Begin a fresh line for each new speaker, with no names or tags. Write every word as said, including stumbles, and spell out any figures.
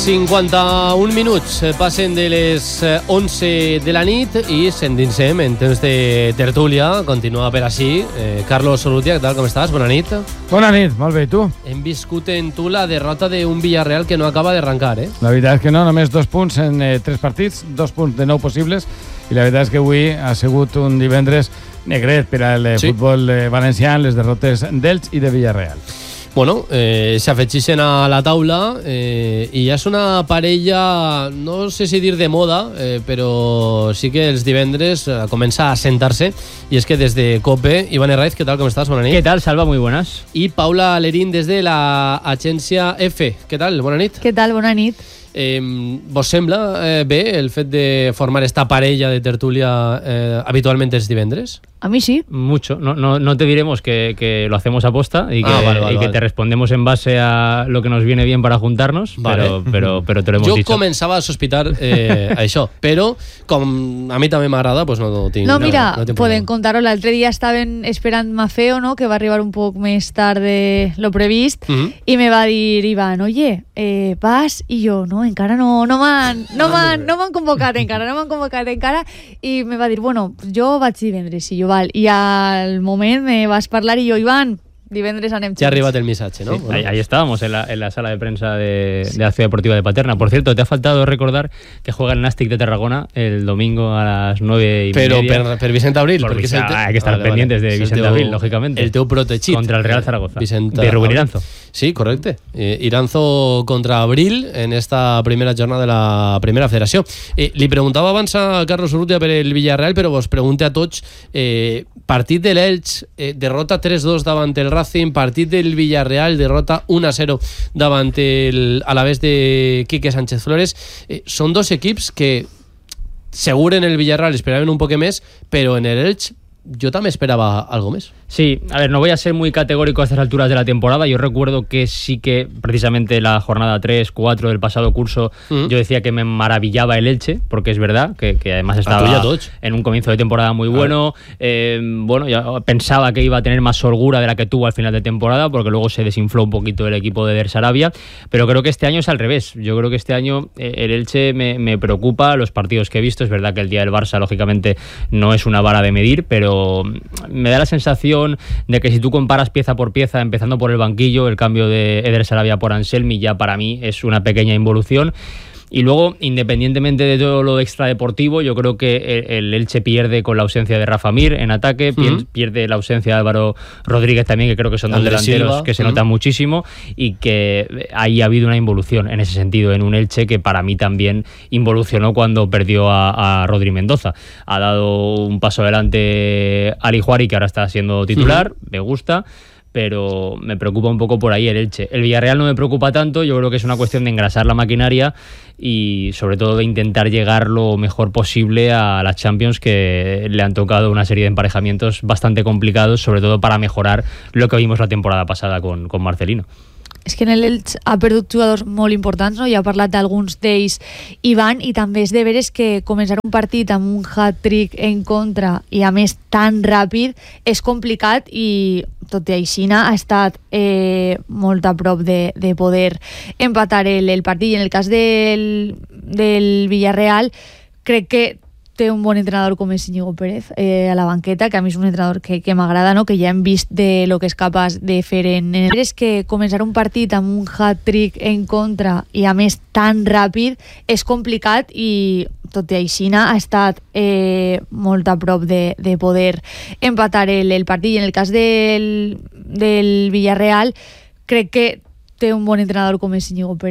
cinquanta-un minuts passen de les onze de la nit i s'endinsem en temps de tertúlia. Continua per així. Eh, Carlos Urrutia, què tal, com estàs? Bona nit.
Bona nit, molt bé, i tu?
Hem viscut en tu la derrota d'un Villarreal que no acaba d'arrencar, eh?
La veritat és que no, només dos punts en eh, tres partits, dos punts de nou possibles, i la veritat és que avui ha sigut un divendres negret per al eh, sí. futbol eh, valencià, les derrotes d'Elx i de Villarreal.
Bueno, eh, s'afegeixen a la taula eh, i ja és una parella, no sé si dir de moda, eh, però sí que els divendres eh, comença a sentar-se, i és que des de COPE, Iván Herraiz, què tal, com estàs? Bona nit.
¿Qué tal, Salva? Muy buenas.
I Paula Lerín des de la agència F. Què tal? Bona nit.
Què tal? Bona nit.
Eh, vos sembla eh, bé el fet de formar esta parella de tertúlia eh, habitualment els divendres?
A mí sí.
Mucho. No, no, no te diremos que, que lo hacemos a posta y que,
ah, vale, vale,
y que
vale.
te respondemos en base a lo que nos viene bien para juntarnos, vale. pero, pero, pero te lo hemos
jo
dicho.
Jo començava a sospitar eh, això, però com a mi també m'agrada, pues no tinc...
No, mira,
no, no
podem contar-ho. L'altre dia estaven esperant Mafeo, ¿no?, que va arribar un poc més tard de lo previst, uh-huh. i me va dir Iván, oye, eh, vas? I jo, no, encara no, no m'han no m'han no m'han convocat encara, no m'han convocat encara, i me va dir, bueno, jo vaig divendres, i jo, val, i al moment me vas parlar i jo, Iván, divendres anem junts.
Ya ha arribat el missatge, ¿no?
Sí,
bueno.
ahí, ahí estábamos, en la, en la sala de prensa de, sí. de la Ciudad Deportiva de Paterna. Por cierto, te ha faltado recordar que juega el Nàstic de Tarragona el domingo a las nueve y
Pero
media.
Pero per, per Vicente Abril.
Por
porque
Vicente,
te...
hay que estar
vale,
pendientes
vale.
de Vicente
teu,
Abril, lógicamente.
El teu protegit.
Contra el Real Zaragoza.
Vicente
de Rubén Iranzo.
Sí, correcte. Eh, Iranzo contra Abril en esta primera jornada de la primera federació. Eh, li preguntava abans a Carlos Urrutia per el Villarreal, però vos pregunte a tots, eh, partit de l'Elx, eh, derrota tres dos davant el Racing, partit del Villarreal, derrota uno a cero davant el Alavés de Quique Sánchez Flores. Eh, són dos equips que segur en el Villarreal esperaven un poc més, però en el Elx yo también esperaba algo más.
Sí, a ver, no voy a ser muy categórico a estas alturas de la temporada. Yo recuerdo que sí que precisamente la jornada tres cuatro del pasado curso uh-huh. yo decía que me maravillaba el Elche, porque es verdad que, que además estaba en un comienzo de temporada muy bueno. Eh, bueno, yo pensaba que iba a tener más holgura de la que tuvo al final de temporada, porque luego se desinfló un poquito el equipo de Der Sarabia, pero creo que este año es al revés. Yo creo que este año eh, el Elche me, me preocupa, los partidos que he visto. Es verdad que el día del Barça, lógicamente, no es una vara de medir, pero me da la sensación de que si tú comparas pieza por pieza, empezando por el banquillo, el cambio de Eder Sarabia por Anselmi ya para mí es una pequeña involución. Y luego, independientemente de todo lo extradeportivo, yo creo que el Elche pierde con la ausencia de Rafa Mir en ataque, uh-huh. pierde la ausencia de Álvaro Rodríguez también, que creo que son dos delanteros Silva. que se uh-huh. notan muchísimo, y que ahí ha habido una involución en ese sentido, en un Elche que para mí también involucionó cuando perdió a, a Rodri Mendoza. Ha dado un paso adelante Ali Juari, que ahora está siendo titular, uh-huh. me gusta, pero me preocupa un poco por ahí el Elche. El Villarreal no me preocupa tanto, yo creo que es una cuestión de engrasar la maquinaria y sobre todo de intentar llegar lo mejor posible a las Champions, que le han tocado una serie de emparejamientos bastante complicados, sobre todo para mejorar lo que vimos la temporada pasada con, con Marcelino.
És que en l'Elx ha perdut jugadors molt importants, no? Ja ha parlat d'alguns d'ells Ivan, i també és de veres que començar un partit amb un hat-trick en contra i a més tan ràpid és complicat, i tot i així ha estat eh, molt a prop de, de poder empatar el, el partit. I en el cas del, del Villarreal crec que té un bon entrenador com és Íñigo Pérez eh, a la banqueta, que a mi és un entrenador que, que m'agrada, no? Que ja hem vist de lo que és capaç de fer en... És que començar un partit amb un hat-trick en contra i a més tan ràpid és complicat, i tot i així ha estat eh, molt a prop de, de poder empatar el, el partit. I en el cas del, del Villarreal crec que té un bon entrenador com és Íñigo Pérez.